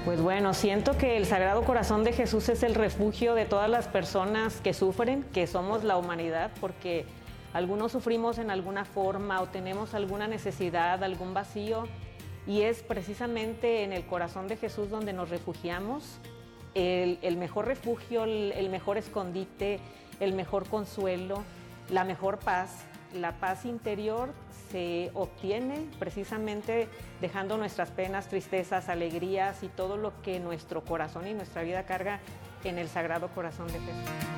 Pues bueno, siento que el Sagrado Corazón de Jesús es el refugio de todas las personas que sufren, que somos la humanidad, porque algunos sufrimos en alguna forma o tenemos alguna necesidad, algún vacío, y es precisamente en el corazón de Jesús donde nos refugiamos, el mejor refugio, el mejor escondite, el mejor consuelo, la mejor paz. La paz interior se obtiene precisamente dejando nuestras penas, tristezas, alegrías y todo lo que nuestro corazón y nuestra vida carga en el Sagrado Corazón de Jesús.